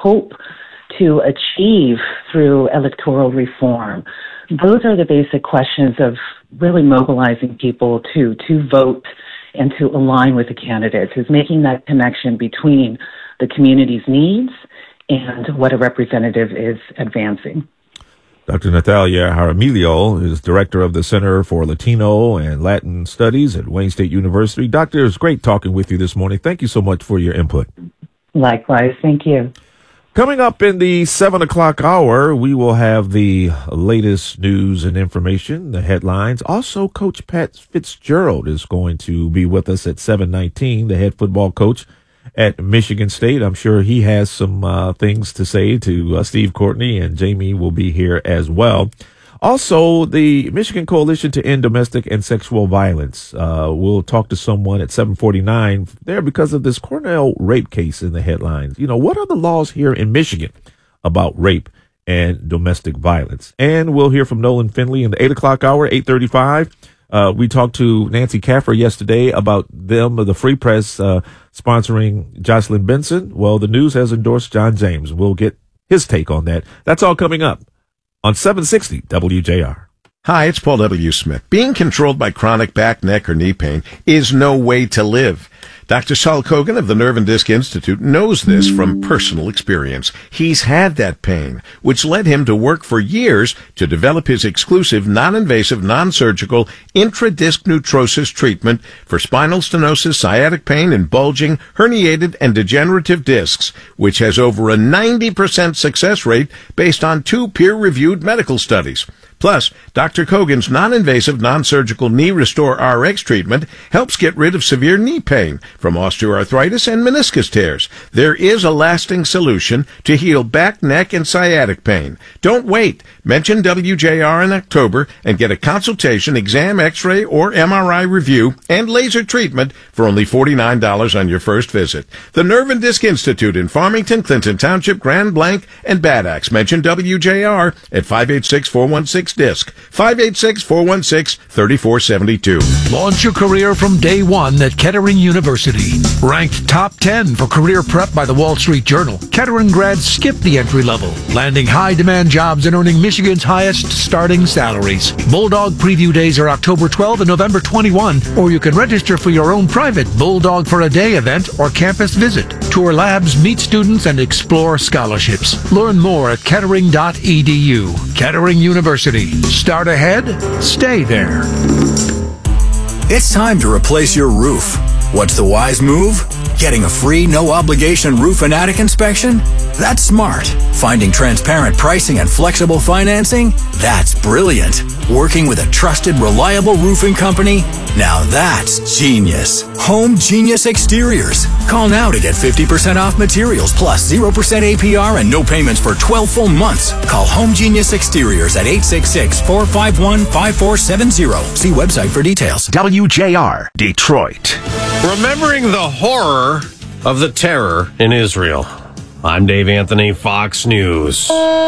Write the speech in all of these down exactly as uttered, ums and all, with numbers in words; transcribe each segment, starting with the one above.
hope to achieve through electoral reform? Those are the basic questions of really mobilizing people to, to vote and to align with the candidates, is making that connection between the community's needs and what a representative is advancing. Doctor Natalia Jaramillo is director of the Center for Latino and Latin Studies at Wayne State University. Doctor, it's great talking with you this morning. Thank you so much for your input. Likewise. Thank you. Coming up in the seven o'clock hour, we will have the latest news and information, the headlines. Also, Coach Pat Fitzgerald is going to be with us at seven nineteen, the head football coach at Michigan State. I'm sure he has some uh, things to say to uh, Steve Courtney, and Jamie will be here as well. Also, the Michigan Coalition to End Domestic and Sexual Violence. Uh, we'll talk to someone at seven forty-nine there because of this Cornell rape case in the headlines. You know, what are the laws here in Michigan about rape and domestic violence? And we'll hear from Nolan Finley in the eight o'clock hour, eight thirty-five. Uh, we talked to Nancy Kaffer yesterday about them, the Free Press, uh, sponsoring Jocelyn Benson. Well, the news has endorsed John James. We'll get his take on that. That's all coming up on seven sixty W J R. Hi, it's Paul W. Smith. Being controlled by chronic back, neck, or knee pain is no way to live. Doctor Saul Kogan of the Nerve and Disc Institute knows this from personal experience. He's had that pain, which led him to work for years to develop his exclusive, non-invasive, non-surgical intradisc neutrosis treatment for spinal stenosis, sciatic pain, and bulging, herniated, and degenerative discs, which has over a ninety percent success rate based on two peer-reviewed medical studies. Plus, Doctor Kogan's non-invasive, non-surgical Knee Restore R X treatment helps get rid of severe knee pain from osteoarthritis and meniscus tears. There is a lasting solution to heal back, neck, and sciatic pain. Don't wait. Mention W J R in October and get a consultation, exam, x-ray, or M R I review and laser treatment for only forty-nine dollars on your first visit. The Nerve and Disc Institute in Farmington, Clinton Township, Grand Blanc, and Bad Axe. Mention W J R at five eight six, four one six, DISC, five eight six, four one six, three four seven two. Launch your career from day one at Kettering University. Ranked top ten for career prep by the Wall Street Journal, Kettering grads skip the entry level, landing high-demand jobs and earning Michigan's highest starting salaries. Bulldog preview days are October twelfth and November twenty-first, or you can register for your own private Bulldog for a Day event or campus visit. Tour labs, meet students, and explore scholarships. Learn more at kettering dot e d u. Kettering University. Start ahead, stay there. It's time to replace your roof. What's the wise move? Getting a free, no-obligation roof and attic inspection? That's smart. Finding transparent pricing and flexible financing? That's brilliant. Working with a trusted, reliable roofing company? Now that's genius. Home Genius Exteriors. Call now to get fifty percent off materials plus zero percent A P R and no payments for twelve full months. Call Home Genius Exteriors at eight six six, four five one, five four seven zero. See website for details. W J R, Detroit. Remembering the horror of the terror in Israel. I'm Dave Anthony, Fox News.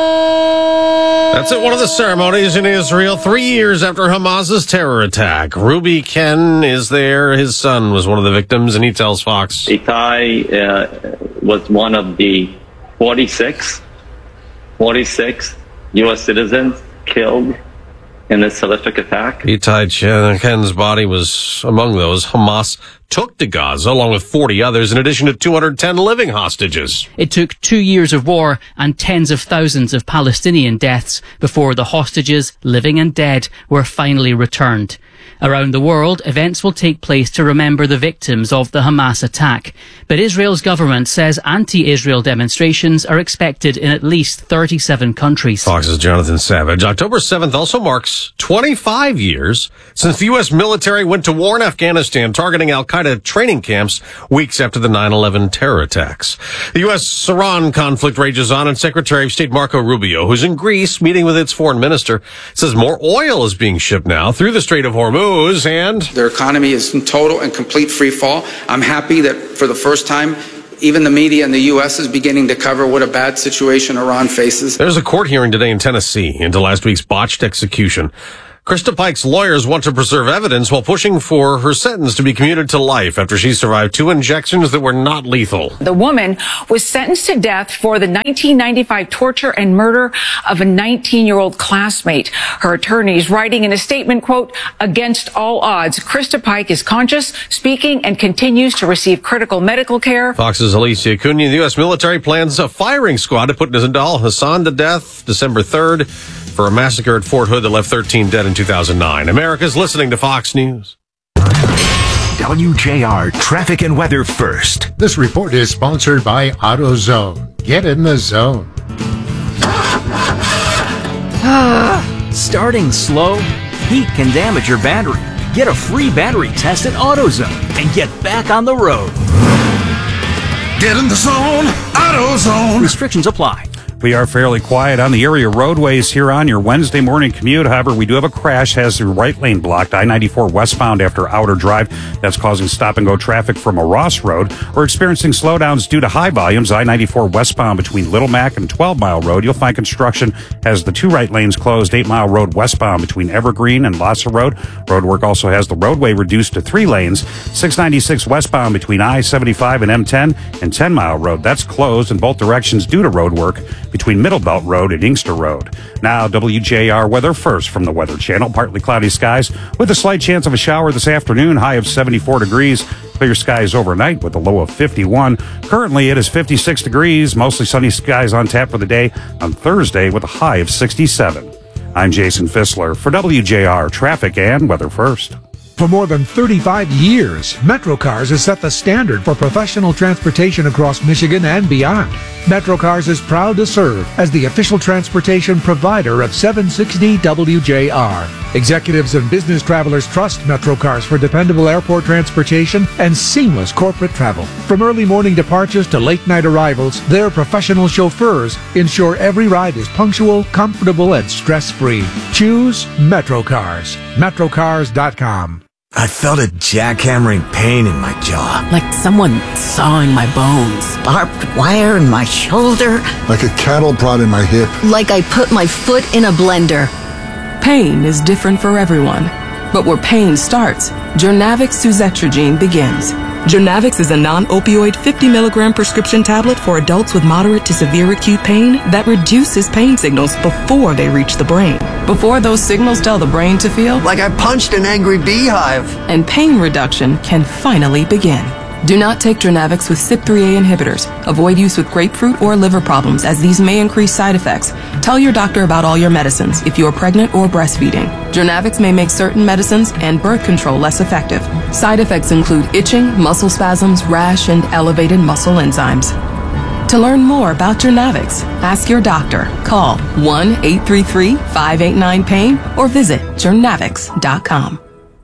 That's at one of the ceremonies in Israel, three years after Hamas's terror attack. Ruby Ken is there. His son was one of the victims, and he tells Fox. Itai uh, was one of the forty-six, forty-six U S citizens killed in this horrific attack. Itai Ken's body was among those Hamas took to Gaza, along with forty others, in addition to two hundred ten living hostages. It took two years of war and tens of thousands of Palestinian deaths before the hostages, living and dead, were finally returned. Around the world, events will take place to remember the victims of the Hamas attack. But Israel's government says anti-Israel demonstrations are expected in at least thirty-seven countries. Fox's Jonathan Savage. October seventh also marks twenty-five years since the U S military went to war in Afghanistan, targeting al-Qaeda training camps weeks after the nine eleven terror attacks. The U S Iran conflict rages on, and Secretary of State Marco Rubio, who's in Greece meeting with its foreign minister, says more oil is being shipped now through the Strait of Hormuz. And their economy is in total and complete free fall. I'm happy that for the first time, even the media in the U S is beginning to cover what a bad situation Iran faces. There's a court hearing today in Tennessee into last week's botched execution Krista Pike's lawyers want to preserve evidence while pushing for her sentence to be commuted to life after she survived two injections that were not lethal. The woman was sentenced to death for the nineteen ninety-five torture and murder of a nineteen-year-old classmate. Her attorneys writing in a statement, quote, "Against all odds, Krista Pike is conscious, speaking, and continues to receive critical medical care." Fox's Alicia Cunha. The U S military plans a firing squad to put Nizam Hassan to death December third for a massacre at Fort Hood that left thirteen dead in two thousand nine. America's listening to Fox News. W J R Traffic and Weather First. This report is sponsored by AutoZone. Get in the zone. Starting slow? Heat can damage your battery. Get a free battery test at AutoZone and get back on the road. Get in the zone, AutoZone. Restrictions apply. We are fairly quiet on the area roadways here on your Wednesday morning commute. However, we do have a crash, has the right lane blocked, I ninety-four westbound after Outer Drive. That's causing stop-and-go traffic from a Ross Road. We're experiencing slowdowns due to high volumes, I ninety-four westbound between Little Mac and twelve mile Road. You'll find construction has the two right lanes closed, eight mile Road westbound between Evergreen and Lassa Road. Roadwork also has the roadway reduced to three lanes, six ninety-six westbound between I seventy-five and M ten and ten mile Road. That's closed in both directions due to roadwork between Middlebelt Road and Inkster Road. Now, W J R weather first from the Weather Channel. Partly cloudy skies with a slight chance of a shower this afternoon, high of seventy-four degrees. Clear skies overnight with a low of fifty-one. Currently, it is fifty-six degrees. Mostly sunny skies on tap for the day on Thursday with a high of sixty-seven. I'm Jason Fissler for W J R Traffic and Weather First. For more than thirty-five years, MetroCars has set the standard for professional transportation across Michigan and beyond. MetroCars is proud to serve as the official transportation provider of seven sixty W J R. Executives and business travelers trust MetroCars for dependable airport transportation and seamless corporate travel. From early morning departures to late night arrivals, their professional chauffeurs ensure every ride is punctual, comfortable, and stress-free. Choose MetroCars. Metrocars dot com. I felt a jackhammering pain in my jaw. Like someone sawing my bones. Barbed wire in my shoulder. Like a cattle prod in my hip. Like I put my foot in a blender. Pain is different for everyone. But where pain starts, Jurnavix suzetrigine begins. Jurnavix is a non-opioid fifty milligram prescription tablet for adults with moderate to severe acute pain that reduces pain signals before they reach the brain. Before those signals tell the brain to feel like I punched an angry beehive. And pain reduction can finally begin. Do not take Jurnavix with C Y P three A inhibitors. Avoid use with grapefruit or liver problems, as these may increase side effects. Tell your doctor about all your medicines if you are pregnant or breastfeeding. Jurnavix may make certain medicines and birth control less effective. Side effects include itching, muscle spasms, rash, and elevated muscle enzymes. To learn more about Jurnavix, ask your doctor. Call one eight three three, five eight nine, pain or visit Jurnavix dot com.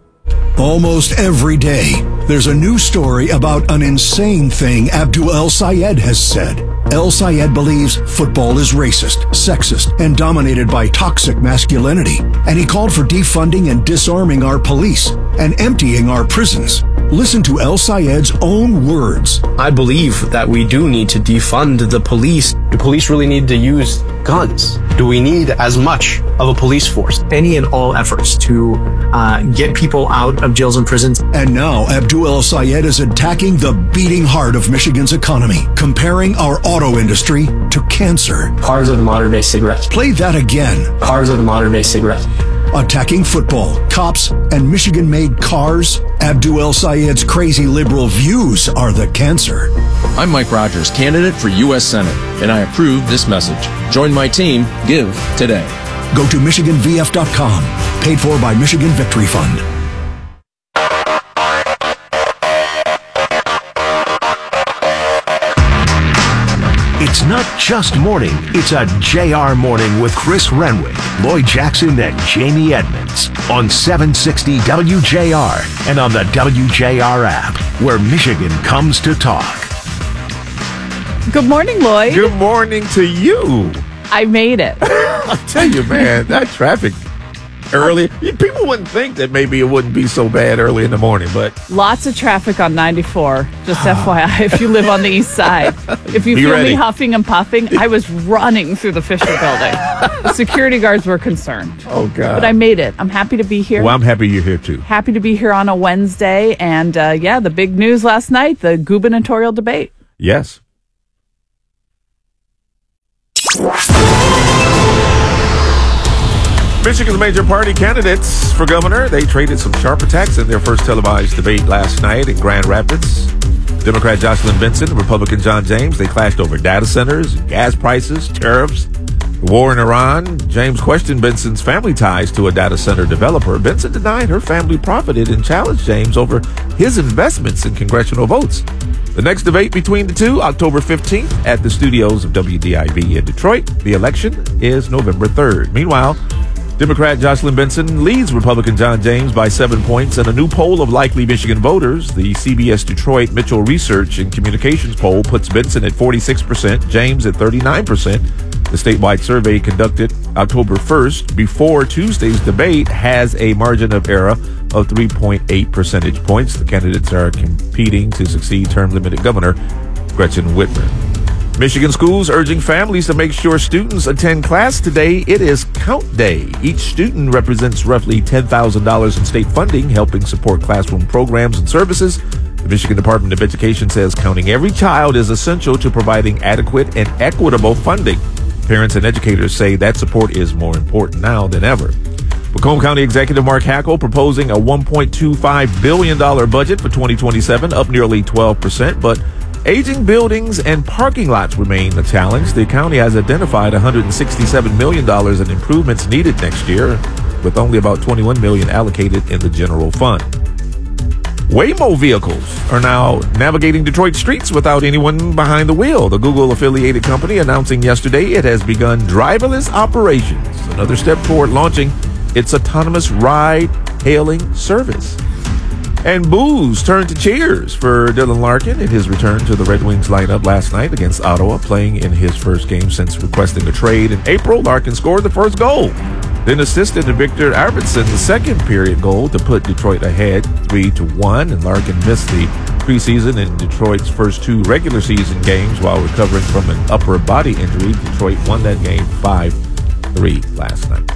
Almost every day, there's a new story about an insane thing Abdul El Sayed has said. El Sayed believes football is racist, sexist, and dominated by toxic masculinity. And he called for defunding and disarming our police and emptying our prisons. Listen to El Sayed's own words. I believe that we do need to defund the police. Do police really need to use guns? Do we need as much of a police force? Any and all efforts to uh, get people out of jails and prisons. And now Abdul El Sayed is attacking the beating heart of Michigan's economy, comparing our auto industry to cancer. Cars are the modern day cigarettes. Play that again. Cars are the modern day cigarettes. Attacking football, cops, and Michigan-made cars, Abdul El Sayed's crazy liberal views are the cancer. I'm Mike Rogers, candidate for U S Senate, and I approve this message. Join my team. Give today. Go to Michigan V F dot com. Paid for by Michigan Victory Fund. It's not just morning, it's a J R morning with Chris Renwick, Lloyd Jackson, and Jamie Edmonds on seven sixty W J R and on the W J R app, where Michigan comes to talk. Good morning, Lloyd. Good morning to you. I made it. I tell you, man, that traffic early. People wouldn't think that maybe it wouldn't be so bad early in the morning, but lots of traffic on ninety-four. Just F Y I, if you live on the east side. If you Be feel ready. me huffing and puffing, I was running through the Fisher building. The security guards were concerned. Oh, God. But I made it. I'm happy to be here. Well, I'm happy you're here, too. Happy to be here on a Wednesday. And, uh, yeah, the big news last night, the gubernatorial debate. Yes. Michigan's major party candidates for governor, they traded some sharp attacks in their first televised debate last night in Grand Rapids. Democrat Jocelyn Benson, Republican John James, they clashed over data centers, gas prices, tariffs, the war in Iran. James questioned Benson's family ties to a data center developer. Benson denied her family profited and challenged James over his investments in congressional votes. The next debate between the two, October fifteenth at the studios of W D I V in Detroit. The election is November third. Meanwhile, Democrat Jocelyn Benson leads Republican John James by seven points in a new poll of likely Michigan voters. The C B S Detroit Mitchell Research and Communications poll puts Benson at forty-six percent, James at thirty-nine percent. The statewide survey conducted October first before Tuesday's debate has a margin of error of three point eight percentage points. The candidates are competing to succeed term-limited governor Gretchen Whitmer. Michigan schools urging families to make sure students attend class today. It is Count Day. Each student represents roughly ten thousand dollars in state funding, helping support classroom programs and services. The Michigan Department of Education says counting every child is essential to providing adequate and equitable funding. Parents and educators say that support is more important now than ever. Macomb County Executive Mark Hackel proposing a one point two five billion dollars budget for twenty twenty-seven, up nearly twelve percent, but aging buildings and parking lots remain a challenge. The county has identified one hundred sixty-seven million dollars in improvements needed next year, with only about twenty-one million dollars allocated in the general fund. Waymo vehicles are now navigating Detroit streets without anyone behind the wheel. The Google-affiliated company announcing yesterday it has begun driverless operations, another step toward launching its autonomous ride-hailing service. And boos turned to cheers for Dylan Larkin in his return to the Red Wings lineup last night against Ottawa, playing in his first game since requesting a trade in April. Larkin scored the first goal, then assisted Victor Arvidsson's second period goal to put Detroit ahead three to one. And Larkin missed the preseason and Detroit's first two regular season games while recovering from an upper body injury. Detroit won that game five three last night.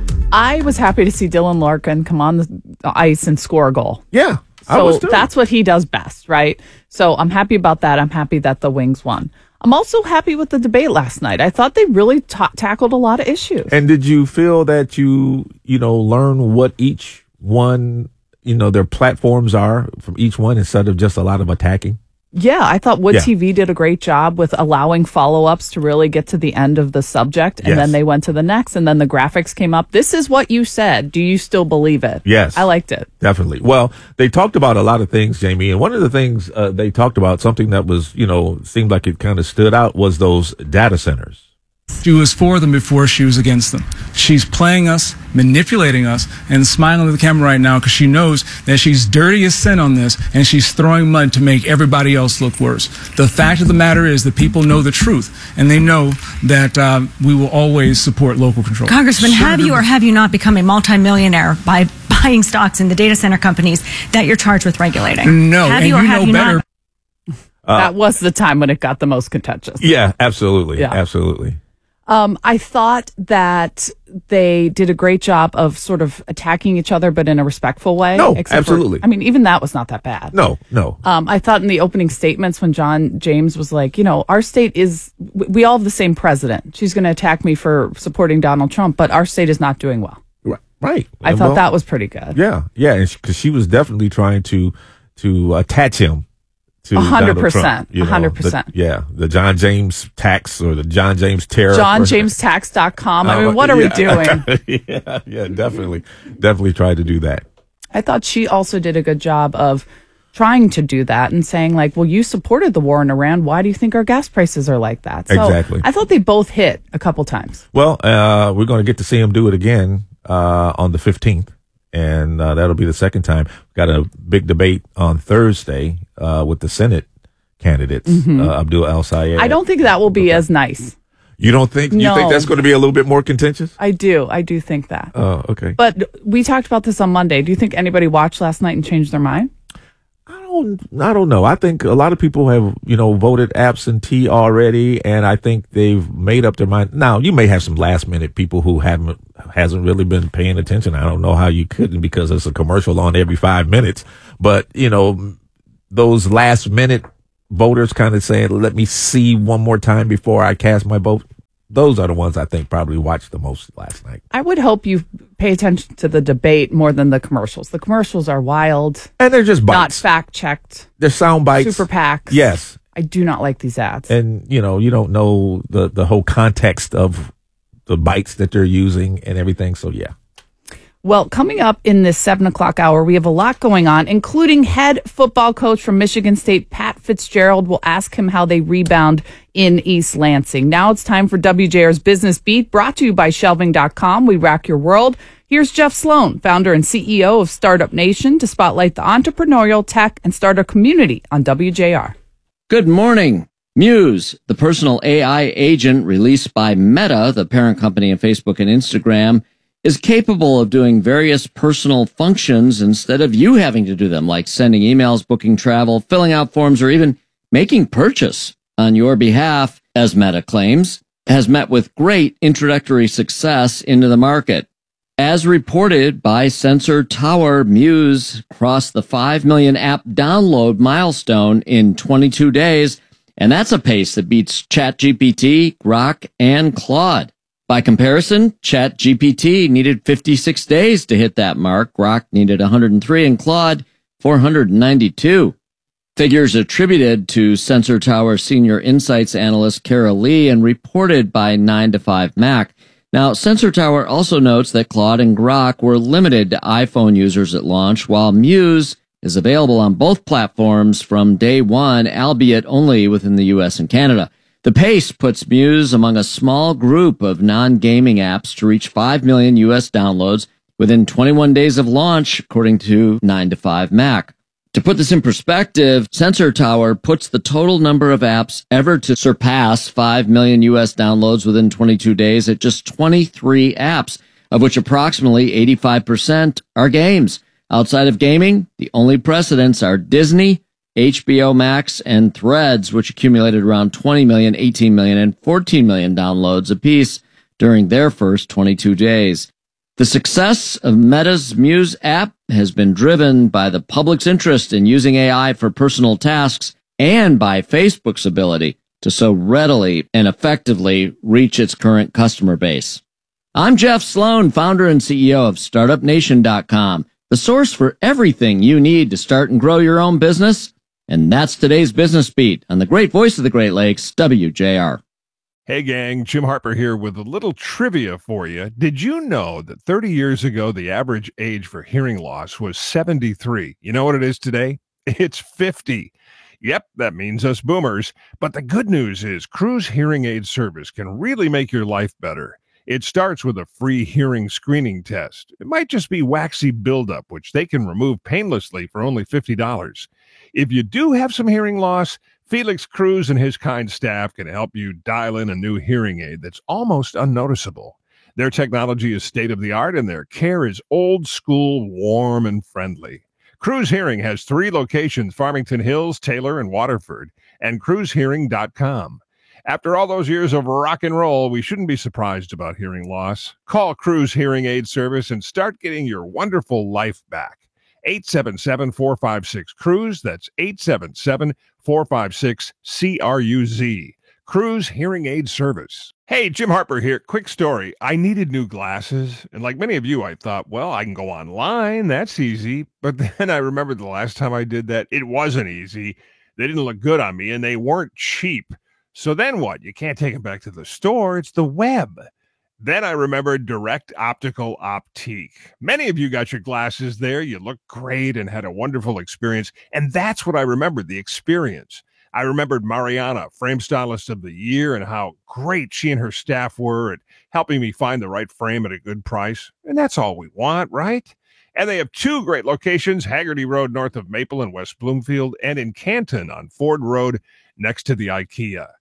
I was happy to see Dylan Larkin come on the ice and score a goal. Yeah, I so was too. That's what he does best, right? So I'm happy about that. I'm happy that the Wings won. I'm also happy with the debate last night. I thought they really ta- tackled a lot of issues. And did you feel that you, you know, learn what each one, you know, their platforms are from each one instead of just a lot of attacking? Yeah, I thought Wood Yeah. T V did a great job with allowing follow-ups to really get to the end of the subject, and Yes. then they went to the next, and then the graphics came up. This is what you said. Do you still believe it? Yes. I liked it. Definitely. Well, they talked about a lot of things, Jamie, and one of the things uh, they talked about, something that was, you know, seemed like it kind of stood out, was those data centers. She was for them before she was against them. She's playing us, manipulating us, and smiling at the camera right now because she knows that she's dirty as sin on this, and she's throwing mud to make everybody else look worse. The fact of the matter is that people know the truth, and they know that uh, we will always support local control. Congressman, have you or have you not become a multimillionaire by buying stocks in the data center companies that you're charged with regulating? No, have and you or you have know you better. not? Uh, that was the time when it got the most contentious. Yeah, absolutely. Yeah. Absolutely. Um, I thought that they did a great job of sort of attacking each other, but in a respectful way. No, except for- absolutely. I mean, even that was not that bad. No, no. Um, I thought in the opening statements when John James was like, you know, our state is, we all have the same president. She's going to attack me for supporting Donald Trump, but our state is not doing well. Right. Right. I And thought well, that was pretty good. Yeah, yeah, because she was definitely trying to to attach him to A hundred Donald Trump, percent, you a know, hundred the- percent. Yeah, the John James tax or the John James tariff. John or- James Tax dot com. I Uh, mean, what are yeah. we doing? yeah, yeah, definitely, definitely tried to do that. I thought she also did a good job of trying to do that and saying like, well, you supported the war in Iran. Why do you think our gas prices are like that? So Exactly. I thought they both hit a couple times. Well, uh, we're going to get to see him do it again uh, on the fifteenth, and uh, that'll be the second time. Got a big debate on Thursday uh, with the Senate candidates, Mhm. uh, Abdul El Sayed. I don't think that will be as nice. You don't think you No. think that's going to be a little bit more contentious? I do. I do think that. Oh, okay. But we talked about this on Monday. Do you think anybody watched last night and changed their mind? I don't, I don't know. I think a lot of people have, you know, voted absentee already, and I think they've made up their mind. Now, you may have some last minute people who haven't, hasn't really been paying attention. I don't know how you couldn't, because it's a commercial on every five minutes. But, you know, those last minute voters kind of saying, let me see one more time before I cast my vote. Those are the ones I think probably watched the most last night. I would hope you pay attention to the debate more than the commercials. The commercials are wild. And they're just not bites. fact checked. They're sound bites. Super PACs. Yes. I do not like these ads. And, you know, you don't know the, the whole context of the bites that they're using and everything. So, yeah. Well, coming up in this seven o'clock hour, we have a lot going on, including head football coach from Michigan State, Pat Fitzgerald. We'll ask him how they rebound in East Lansing. Now it's time for W J R's Business Beat, brought to you by shelving dot com. We rock your world. Here's Jeff Sloan, founder and C E O of Startup Nation, to spotlight the entrepreneurial, tech, and startup community on W J R. Good morning. Muse, the personal A I agent released by Meta, the parent company of Facebook and Instagram, is capable of doing various personal functions instead of you having to do them, like sending emails, booking travel, filling out forms, or even making purchase on your behalf, as Meta claims, has met with great introductory success into the market. As reported by Sensor Tower, Muse crossed the five million app download milestone in twenty-two days, and that's a pace that beats ChatGPT, Grok, and Claude. By comparison, ChatGPT needed fifty-six days to hit that mark. Grok needed one hundred three and Claude four hundred ninety-two. Figures attributed to Sensor Tower senior insights analyst Kara Lee and reported by nine to five Mac. Now, Sensor Tower also notes that Claude and Grok were limited to iPhone users at launch, while Muse is available on both platforms from day one, albeit only within the U S and Canada. The pace puts Muse among a small group of non-gaming apps to reach five million U S downloads within twenty-one days of launch, according to nine to five Mac. To put this in perspective, Sensor Tower puts the total number of apps ever to surpass five million U S downloads within twenty-two days at just twenty-three apps, of which approximately eighty-five percent are games. Outside of gaming, the only precedents are Disney, H B O Max, and Threads, which accumulated around twenty million, eighteen million, and fourteen million downloads apiece during their first twenty-two days. The success of Meta's Muse app has been driven by the public's interest in using A I for personal tasks and by Facebook's ability to so readily and effectively reach its current customer base. I'm Jeff Sloan, founder and C E O of startup nation dot com, the source for everything you need to start and grow your own business. And that's today's Business Beat on the great voice of the Great Lakes, W J R. Hey gang, Jim Harper here with a little trivia for you. Did you know that thirty years ago, the average age for hearing loss was seventy-three? You know what it is today? It's fifty. Yep, that means us boomers. But the good news is Cruise Hearing Aid Service can really make your life better. It starts with a free hearing screening test. It might just be waxy buildup, which they can remove painlessly for only fifty dollars. If you do have some hearing loss, Felix Cruz and his kind staff can help you dial in a new hearing aid that's almost unnoticeable. Their technology is state-of-the-art and their care is old school, warm, and friendly. Cruz Hearing has three locations, Farmington Hills, Taylor, and Waterford, and cruise hearing dot com. After all those years of rock and roll, we shouldn't be surprised about hearing loss. Call Cruz Hearing Aid Service and start getting your wonderful life back. eight seven seven, four five six, C R U Z. That's eight seven seven, four five six, C R U Z. Cruz Hearing Aid Service. Hey, Jim Harper here. Quick story. I needed new glasses, and like many of you, I thought, well, I can go online. That's easy. But then I remembered the last time I did that, it wasn't easy. They didn't look good on me, and they weren't cheap. So then what? You can't take them back to the store. It's the web. Then I remembered Direct Optical Optique. Many of you got your glasses there. You looked great and had a wonderful experience. And that's what I remembered, the experience. I remembered Mariana, Frame Stylist of the Year, and how great she and her staff were at helping me find the right frame at a good price. And that's all we want, right? And they have two great locations, Haggerty Road north of Maple in West Bloomfield, and in Canton on Ford Road next to the IKEA.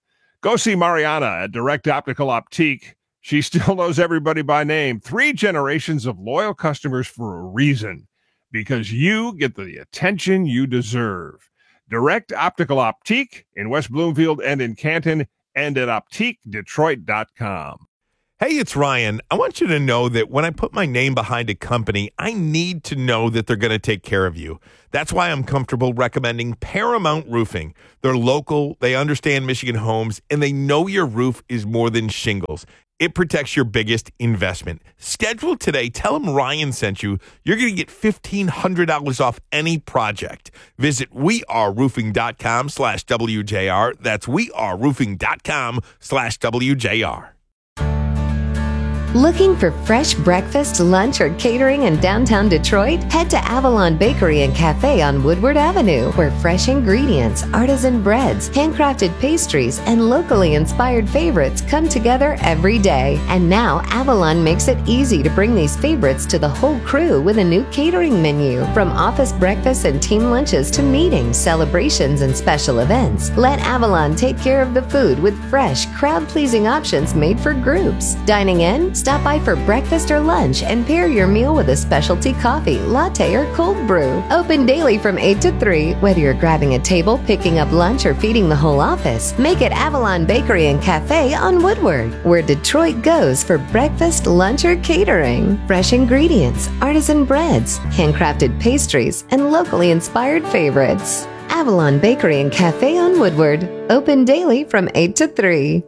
Go see Mariana at Direct Optical Optique. She still knows everybody by name. Three generations of loyal customers for a reason. Because you get the attention you deserve. Direct Optical Optique in West Bloomfield and in Canton, and at optique detroit dot com. Hey, it's Ryan. I want you to know that when I put my name behind a company, I need to know that they're going to take care of you. That's why I'm comfortable recommending Paramount Roofing. They're local, they understand Michigan homes, and they know your roof is more than shingles. It protects your biggest investment. Schedule today. Tell them Ryan sent you. You're going to get fifteen hundred dollars off any project. Visit weareroofing.com slash WJR. That's weareroofing.com slash WJR. Looking for fresh breakfast, lunch, or catering in downtown Detroit? Head to Avalon Bakery and Cafe on Woodward Avenue, where fresh ingredients, artisan breads, handcrafted pastries, and locally inspired favorites come together every day. And now Avalon makes it easy to bring these favorites to the whole crew with a new catering menu. From office breakfasts and team lunches to meetings, celebrations, and special events, let Avalon take care of the food with fresh, crowd-pleasing options made for groups. Dining in? Stop by for breakfast or lunch and pair your meal with a specialty coffee, latte, or cold brew. Open daily from eight to three. Whether you're grabbing a table, picking up lunch, or feeding the whole office, make it Avalon Bakery and Cafe on Woodward, where Detroit goes for breakfast, lunch, or catering. Fresh ingredients, artisan breads, handcrafted pastries, and locally inspired favorites. Avalon Bakery and Cafe on Woodward. Open daily from eight to three.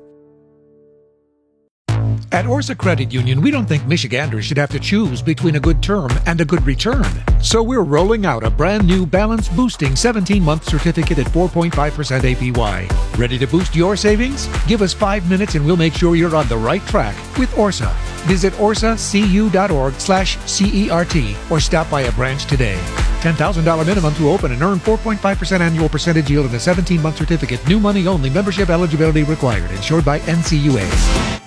At Orsa Credit Union, we don't think Michiganders should have to choose between a good term and a good return. So we're rolling out a brand new balance boosting seventeen-month certificate at four point five percent A P Y. Ready to boost your savings? Give us five minutes and we'll make sure you're on the right track with Orsa. Visit orsacu.org slash CERT or stop by a branch today. ten thousand dollars minimum to open and earn four point five percent annual percentage yield in a seventeen-month certificate. New money only. Membership eligibility required. Insured by N C U A.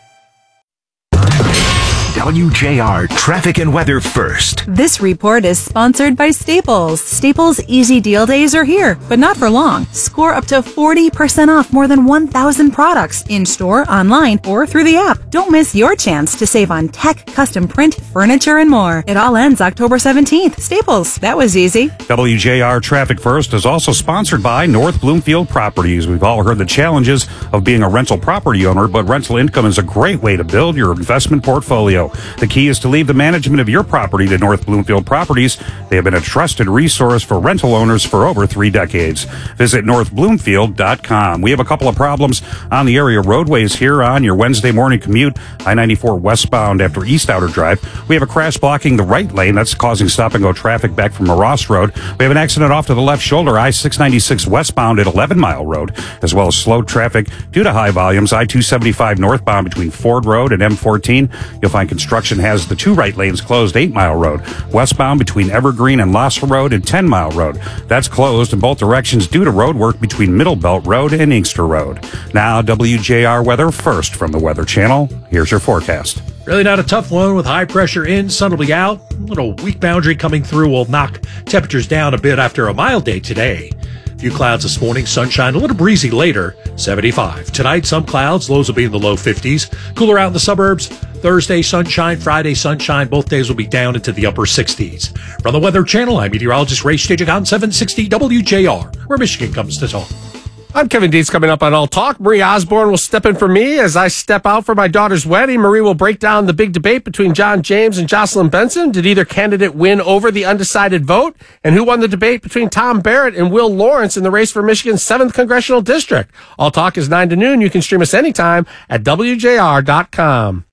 W J R Traffic and Weather First. This report is sponsored by Staples. Staples Easy Deal Days are here, but not for long. Score up to forty percent off more than one thousand products in-store, online, or through the app. Don't miss your chance to save on tech, custom print, furniture, and more. It all ends October seventeenth. Staples. That was easy. W J R Traffic First is also sponsored by North Bloomfield Properties. We've all heard the challenges of being a rental property owner, but rental income is a great way to build your investment portfolio. The key is to leave the management of your property to North Bloomfield Properties. They have been a trusted resource for rental owners for over three decades. Visit north bloomfield dot com. We have a couple of problems on the area roadways here on your Wednesday morning commute. I ninety-four westbound after East Outer Drive. We have a crash blocking the right lane. That's causing stop-and-go traffic back from Ross Road. We have an accident off to the left shoulder, I six ninety-six westbound at eleven mile Road, as well as slow traffic due to high volumes, I two seventy-five northbound between Ford Road and M fourteen. You'll find construction has the two right lanes closed, eight mile Road. Westbound between Evergreen and Losser Road and ten mile Road. That's closed in both directions due to road work between Middle Belt Road and Inkster Road. Now, W J R weather first from the Weather Channel. Here's your forecast. Really not a tough one with high pressure in, sun will be out. A little weak boundary coming through will knock temperatures down a bit after a mild day today. Few clouds this morning, sunshine, a little breezy later, seventy-five. Tonight, some clouds, lows will be in the low fifties. Cooler out in the suburbs. Thursday, sunshine. Friday, sunshine. Both days will be down into the upper sixties. From the Weather Channel, I'm meteorologist Ray Stagik on seven sixty W J R, where Michigan comes to talk. I'm Kevin Dietz. Coming up on All Talk, Marie Osborne will step in for me as I step out for my daughter's wedding. Marie will break down the big debate between John James and Jocelyn Benson. Did either candidate win over the undecided vote? And who won the debate between Tom Barrett and Will Lawrence in the race for Michigan's seventh Congressional District? All Talk is nine to noon. You can stream us anytime at W J R dot com.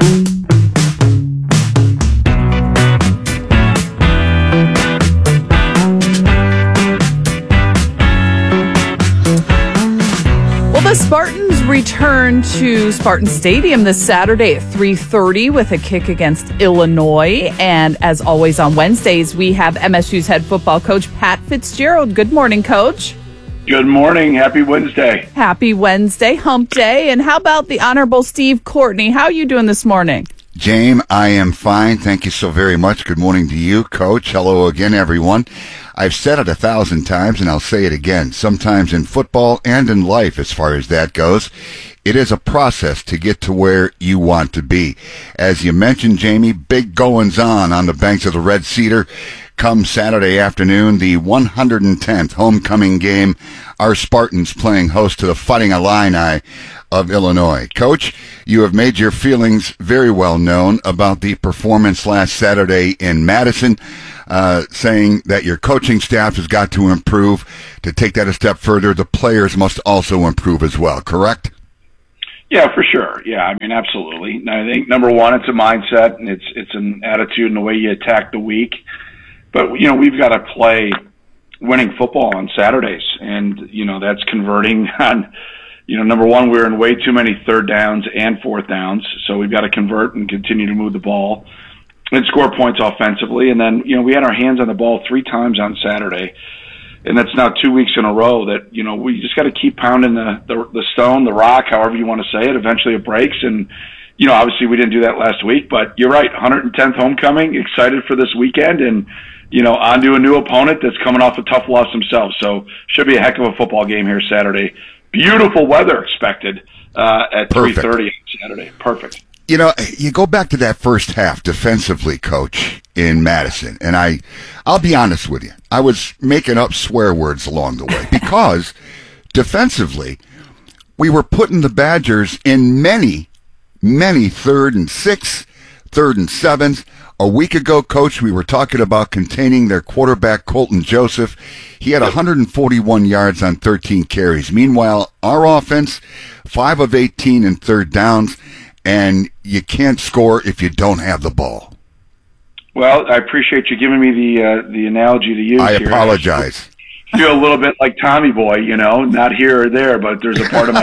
Well, the Spartans return to Spartan Stadium this Saturday at three thirty with a kick against Illinois. And as always on Wednesdays, we have M S U's head football coach, Pat Fitzgerald. Good morning, Coach. Good morning. Happy Wednesday. Happy Wednesday, hump day. And how about the Honorable Steve Courtney? How are you doing this morning? Jane, I am fine. Thank you so very much. Good morning to you, Coach. Hello again, everyone. I've said it a thousand times, and I'll say it again. Sometimes in football and in life, as far as that goes, it is a process to get to where you want to be. As you mentioned, Jamie, big goings on on the banks of the Red Cedar come Saturday afternoon, the one hundred tenth homecoming game. Our Spartans playing host to the Fighting Illini of Illinois. Coach, you have made your feelings very well known about the performance last Saturday in Madison, uh, saying that your coaching staff has got to improve. To take that a step further, the players must also improve as well, correct? Yeah, for sure. Yeah, I mean, absolutely. And I think, number one, it's a mindset, and it's it's an attitude and the way you attack the week. But, you know, we've got to play winning football on Saturdays, and, you know, that's converting on – you know, number one, we're in way too many third downs and fourth downs, so we've got to convert and continue to move the ball and score points offensively. And then, you know, we had our hands on the ball three times on Saturday, and that's now two weeks in a row that, you know, we just got to keep pounding the, the, the stone, the rock, however you want to say it. Eventually it breaks, and, you know, obviously we didn't do that last week, but you're right, one hundred tenth homecoming, excited for this weekend, and, you know, on to a new opponent that's coming off a tough loss themselves. So should be a heck of a football game here Saturday. Beautiful weather expected uh, at three thirty on Saturday. Perfect. You know, you go back to that first half defensively, Coach, in Madison, and I, I'll be honest with you, I was making up swear words along the way because defensively, we were putting the Badgers in many, many third and six, third and sevens. A week ago, Coach, we were talking about containing their quarterback, Colton Joseph. He had one hundred forty-one yards on thirteen carries. Meanwhile, our offense, five of eighteen in third downs, and you can't score if you don't have the ball. Well, I appreciate you giving me the uh, the analogy to use I here. apologize. I feel a little bit like Tommy Boy, you know, not here or there, but there's a part of my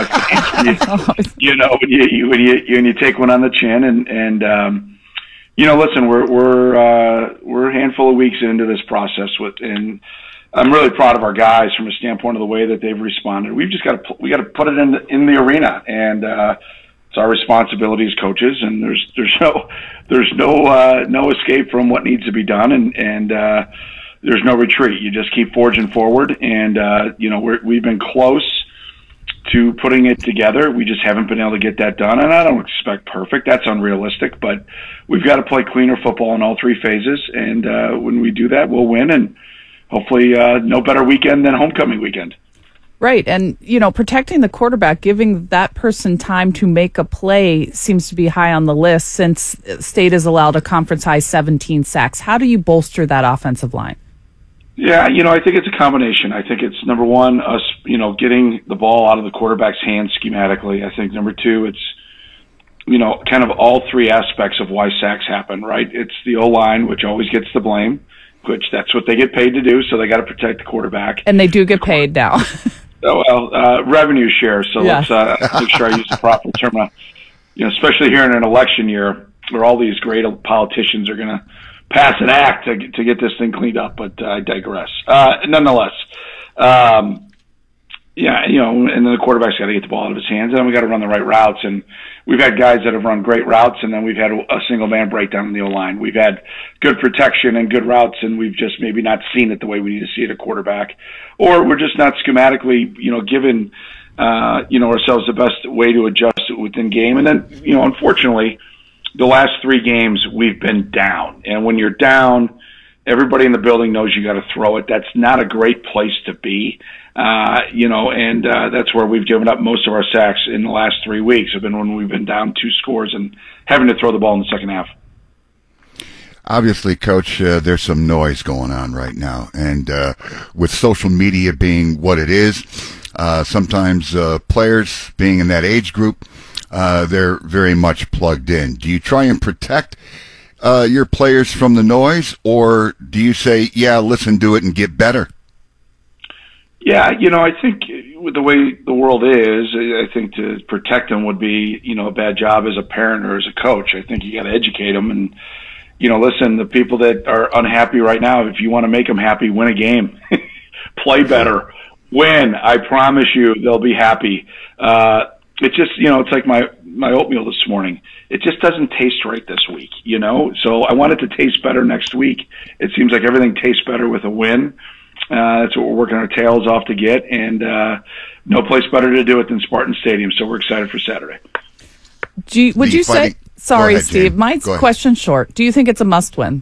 face, you, you know, when you, you, when you, when you take one on the chin and, and, um, you know, listen, we're we're uh, we're a handful of weeks into this process, with, and I'm really proud of our guys from a standpoint of the way that they've responded. We've just got to we got to put it in the, in the arena, and uh, it's our responsibility as coaches. And there's there's no there's no uh, no escape from what needs to be done, and and uh, there's no retreat. You just keep forging forward, and uh, you know we're, we've been close to putting it together. We just haven't been able to get that done, and I don't expect perfect. That's unrealistic, but we've got to play cleaner football in all three phases, and uh, when we do that, we'll win, and hopefully uh, no better weekend than homecoming weekend. Right, and, you know, protecting the quarterback, giving that person time to make a play seems to be high on the list since State is allowed a conference-high seventeen sacks. How do you bolster that offensive line? Yeah, you know, I think it's a combination. I think it's, number one, us, you know, getting the ball out of the quarterback's hands schematically. I think, number two, it's, you know, kind of all three aspects of why sacks happen, right? It's the O-line, which always gets the blame, which that's what they get paid to do, so they got to protect the quarterback. And they do get paid now. Oh, well, uh, revenue share, so yeah. let's uh, make sure I use the proper term. Uh, you know, especially here in an election year where all these great politicians are going to pass an act to, to get this thing cleaned up, but uh, I digress. Uh, nonetheless, um, yeah, you know, and then the quarterback's got to get the ball out of his hands, and then we got to run the right routes. And we've had guys that have run great routes, and then we've had a single man breakdown in the O-line. We've had good protection and good routes, and we've just maybe not seen it the way we need to see it at quarterback, or we're just not schematically, you know, given, uh, you know, ourselves the best way to adjust within game. And then, you know, unfortunately, the last three games we've been down, and when you're down, everybody in the building knows you got to throw it. That's not a great place to be, uh, you know, and uh, that's where we've given up most of our sacks in the last three weeks. Have been when we've been down two scores and having to throw the ball in the second half. Obviously, Coach, uh, there's some noise going on right now, and uh, with social media being what it is, uh, sometimes uh, players being in that age group, Uh, they're very much plugged in. Do you try and protect uh, your players from the noise, or do you say, yeah, listen, do it and get better? Yeah, you know, I think with the way the world is, I think to protect them would be, you know, a bad job as a parent or as a coach. I think you got to educate them and, you know, listen, the people that are unhappy right now, if you want to make them happy, win a game. Play better. Win. I promise you they'll be happy. Uh, It just, you know, it's like my, my oatmeal this morning. It just doesn't taste right this week, you know? So I want it to taste better next week. It seems like everything tastes better with a win. Uh, that's what we're working our tails off to get, and uh, no place better to do it than Spartan Stadium. So we're excited for Saturday. Do you, would The you fighting- say? Sorry, Go ahead, Steve. Jane. My Go ahead. question short. Do you think it's a must-win?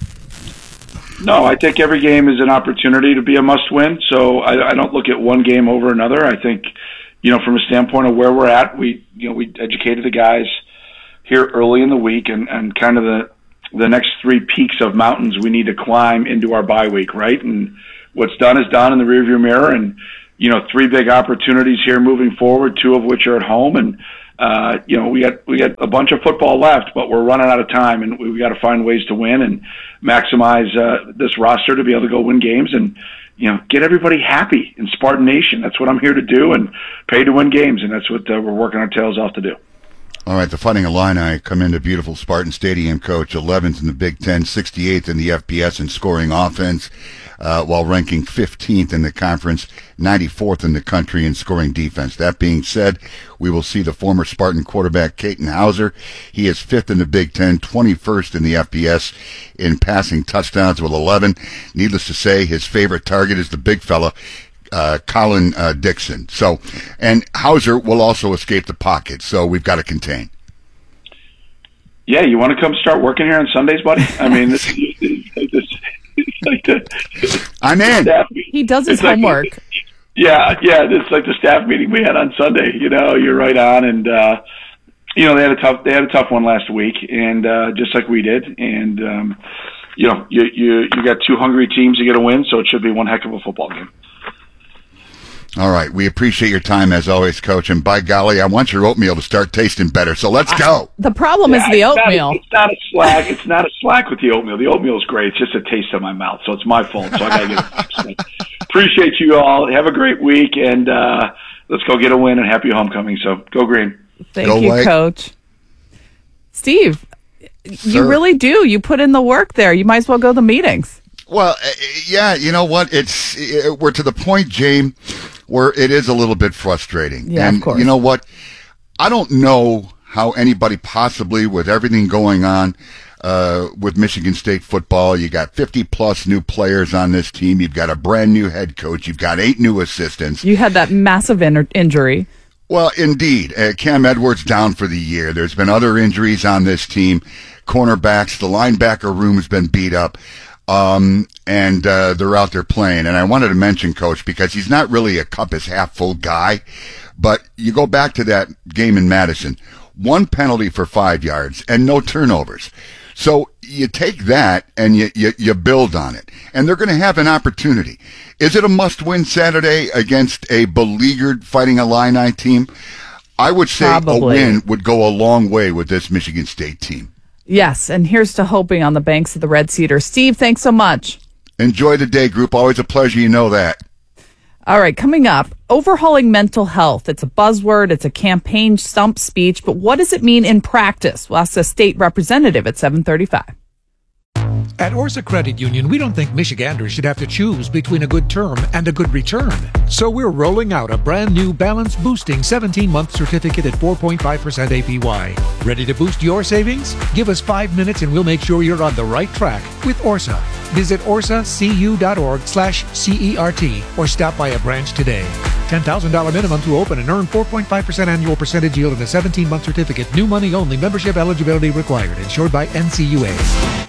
No, I think every game is an opportunity to be a must-win. So I, I don't look at one game over another. I think, you know, from a standpoint of where we're at, we, you know, we educated the guys here early in the week, and, and kind of the the next three peaks of mountains we need to climb into our bye week, right? And what's done is done in the rearview mirror, and you know, three big opportunities here moving forward, two of which are at home, and uh, you know, we got we got a bunch of football left, but we're running out of time, and we, we got to find ways to win and maximize uh, this roster to be able to go win games and, you know, get everybody happy in Spartan Nation. That's what I'm here to do, and pay to win games, and that's what uh, we're working our tails off to do. All right, the Fighting Illini come into beautiful Spartan Stadium, Coach. eleventh in the Big Ten, sixty-eighth in the F B S in scoring offense, uh, while ranking fifteenth in the conference, ninety-fourth in the country in scoring defense. That being said, we will see the former Spartan quarterback, Caton Hauser. He is fifth in the Big Ten, twenty-first in the F B S in passing touchdowns with eleven. Needless to say, his favorite target is the big fella, Uh, Colin uh, Dixon. So, and Hauser will also escape the pocket, so we've got to contain. Yeah, you want to come start working here on Sundays, buddy? I mean, this, this, this, it's like the, I'm in. Staff, He does his it's like- homework. yeah, yeah, it's like the staff meeting we had on Sunday. You know, you're right on, and uh, you know they had a tough they had a tough one last week, and uh, just like we did, and um, you know, you you you got two hungry teams to get a win, so it should be one heck of a football game. All right, we appreciate your time as always, Coach, and by golly, I want your oatmeal to start tasting better, so let's go. The problem Yeah, is the it's not- oatmeal. it's not a slack. It's not a slack with the oatmeal. The oatmeal is great. It's just a taste in my mouth, so it's my fault. So I gotta get it fixed. Appreciate you all. Have a great week, and uh, let's go get a win and happy homecoming. So go green. Thank Go you, White. Coach. Steve, you Sir. really do. You put in the work there. You might as well go to the meetings. Well, uh, yeah, you know what? It's uh, we're to the point, James, where it is a little bit frustrating. Yeah, of and course. you know what? I don't know how anybody possibly, with everything going on uh, with Michigan State football, you got fifty plus new players on this team. You've got a brand new head coach. You've got eight new assistants. You had that massive in- injury. Well, indeed. Uh, Cam Edwards down for the year. There's been other injuries on this team. Cornerbacks, the linebacker room has been beat up. Um, and uh, they're out there playing. And I wanted to mention Coach because he's not really a cup is half full guy. But you go back to that game in Madison, one penalty for five yards and no turnovers. So you take that and you, you, you build on it. And they're going to have an opportunity. Is it a must-win Saturday against a beleaguered Fighting Illini team? I would say Probably. a win would go a long way with this Michigan State team. Yes, and here's to hoping on the banks of the Red Cedar. Steve, thanks so much. Enjoy the day, group. Always a pleasure. You know that. All right, coming up, overhauling mental health. It's a buzzword. It's a campaign stump speech, but what does it mean in practice? We'll ask a state representative at seven thirty-five. At Orsa Credit Union, we don't think Michiganders should have to choose between a good term and a good return. So we're rolling out a brand new balance boosting seventeen-month certificate at four point five percent A P Y. Ready to boost your savings? Give us five minutes and we'll make sure you're on the right track with Orsa. Visit orsacu.org slash CERT or stop by a branch today. ten thousand dollars minimum to open and earn four point five percent annual percentage yield in a seventeen-month certificate. New money only. Membership eligibility required. Insured by N C U A.